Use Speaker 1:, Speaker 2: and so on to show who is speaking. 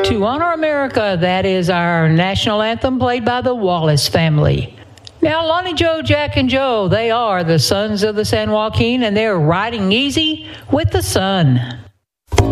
Speaker 1: To Honor America, that is our national anthem played by the Wallace family. Now, Lonnie, Joe, Jack, and Joe, they are the sons of the San Joaquin, and they're riding easy with the sun.